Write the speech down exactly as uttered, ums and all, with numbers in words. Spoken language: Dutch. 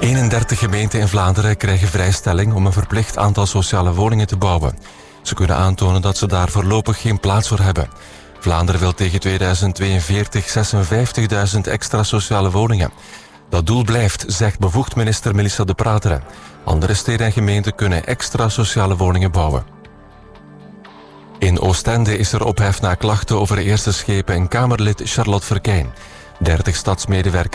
eenendertig gemeenten in Vlaanderen krijgen vrijstelling om een verplicht aantal sociale woningen te bouwen. Ze kunnen aantonen dat ze daar voorlopig geen plaats voor hebben. Vlaanderen wil tegen tweeduizend tweeënveertig zesenvijftigduizend extra sociale woningen. Dat doel blijft, zegt bevoegd minister Melissa De Prateren. Andere steden en gemeenten kunnen extra sociale woningen bouwen. In Oostende is er ophef na klachten over eerste schepen en Kamerlid Charlotte Verkijn. dertig stadsmedewerkers